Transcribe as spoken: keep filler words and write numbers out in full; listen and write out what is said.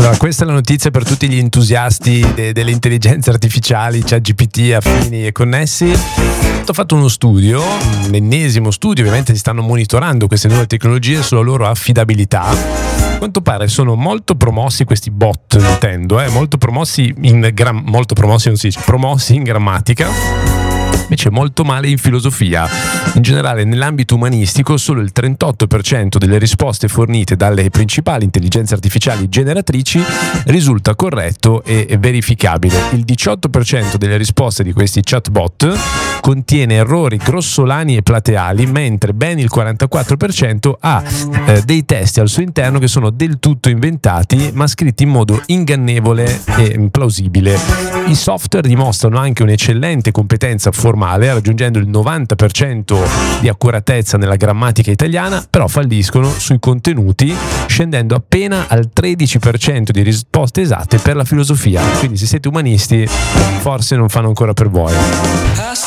Allora, questa è la notizia per tutti gli entusiasti de- delle intelligenze artificiali, ChatGPT, affini e connessi. Ho fatto uno studio, un ennesimo studio, ovviamente si stanno monitorando queste nuove tecnologie sulla loro affidabilità. A quanto pare sono molto promossi questi bot, intendo, eh, molto promossi in gram- molto promossi non si dice, promossi in grammatica. Invece molto male in filosofia. In generale, nell'ambito umanistico, solo il trentotto per cento delle risposte fornite dalle principali intelligenze artificiali generatrici risulta corretto e verificabile. Il diciotto per cento delle risposte di questi chatbot contiene errori grossolani e plateali, mentre ben il quarantaquattro per cento ha eh, dei testi al suo interno che sono del tutto inventati, ma scritti in modo ingannevole e plausibile. I software dimostrano anche un'eccellente competenza formale, raggiungendo il novanta per cento di accuratezza nella grammatica italiana, però falliscono sui contenuti, scendendo appena al tredici per cento di risposte esatte per la filosofia. Quindi se siete umanisti, forse non fanno ancora per voi.